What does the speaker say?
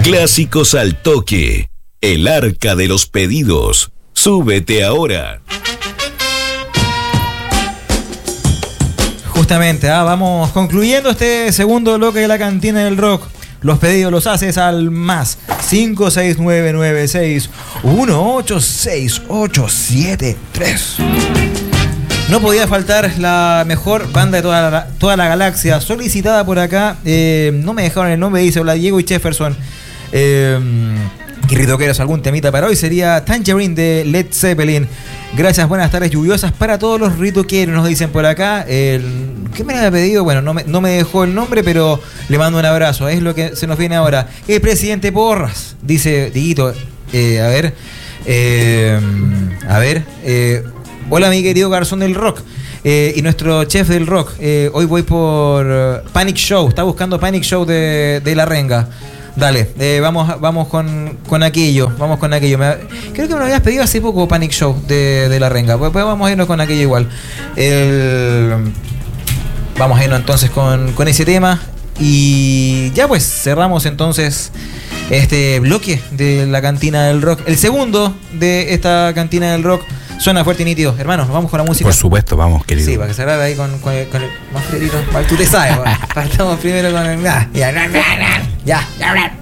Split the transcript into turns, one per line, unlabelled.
Clásicos al toque. El arca de los pedidos. Súbete ahora.
Justamente, vamos concluyendo este segundo bloque de la cantina del rock. Los pedidos los haces al más 56996186873. No podía faltar la mejor banda de toda la galaxia, solicitada por acá. No me dejaron el nombre, dice hola Diego y Jefferson. Y ritoqueros, algún temita para hoy sería Tangerine de Led Zeppelin. Gracias, buenas tardes lluviosas para todos los ritoqueros, nos dicen por acá. ¿Qué me había pedido? Bueno, no me dejó el nombre, pero le mando un abrazo. Es lo que se nos viene ahora. El presidente Porras, dice Diguito. Hola mi querido garzón del rock. Y nuestro chef del rock. Hoy voy por Panic Show. Está buscando Panic Show de La Renga. Dale, vamos con aquello. Vamos con aquello. Creo que me lo habías pedido hace poco, Panic Show de La Renga. Pues vamos a irnos con aquello igual. Vamos a irnos entonces con ese tema. Y ya pues cerramos entonces este bloque de la cantina del rock. El segundo de esta cantina del rock. Suena fuerte y nítido. Hermanos, vamos con la música.
Por supuesto, vamos, querido.
Sí, para que se grabe ahí con el más fredito. Tú te sabes, partamos primero con el... Ya.